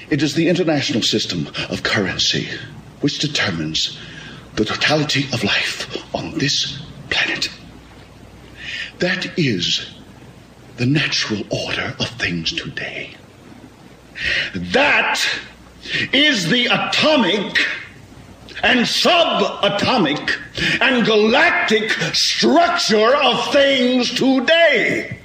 It is the international system of currency which determines the totality of life on this planet. That is the natural order of things today. That is the atomic and subatomic and galactic structure of things today.